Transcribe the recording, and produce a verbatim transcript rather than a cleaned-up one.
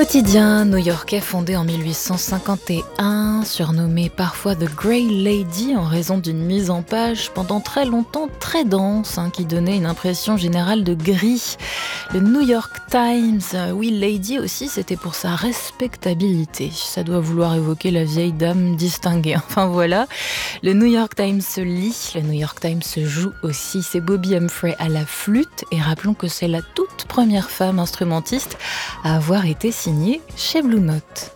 Quotidien new-yorkais fondé en mille huit cent cinquante et un, surnommé parfois The Grey Lady en raison d'une mise en page pendant très longtemps très dense, hein, qui donnait une impression générale de gris. Le New York Times, euh, oui, Lady aussi, c'était pour sa respectabilité. Ça doit vouloir évoquer la vieille dame distinguée. Enfin voilà, le New York Times se lit, le New York Times se joue aussi. C'est Bobby Humphrey à la flûte et rappelons que c'est la toute première femme instrumentiste à avoir été signée chez Blue Note.